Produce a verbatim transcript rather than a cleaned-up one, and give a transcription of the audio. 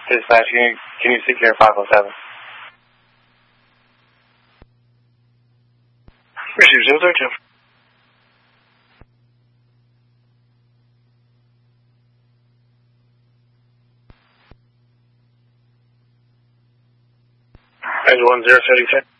Dispatch, can you, can you secure five oh seven? Receive zero thirty-two. Range one zero thirty-two.